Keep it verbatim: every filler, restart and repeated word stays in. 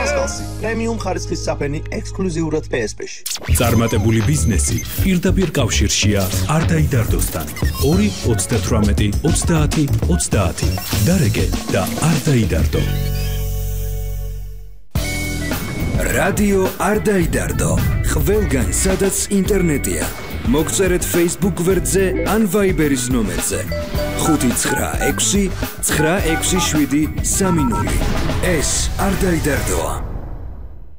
ფასკალსი. პრემიუმ ხარისხის საფენი ექსკლუზიურად P S P-ში. წარმატებული ბიზნესი პირდაპირ კავშირშია არ დაიდარდოსთან. ორი ოცდათვრამეტი ოცდაათი ოცდაათი. დარეგე და არ დაიდარდო. რადიო არ დაიდარდო. ყველგან სადაც ინტერნეტია. მოგწერეთ Facebook გვერდზე ან Viber-ის ნომერზე. ხუთი ცხრა ექვსი ცხრა ექვსი შვიდი სამი ნული. ეს არ დაიდარდოა.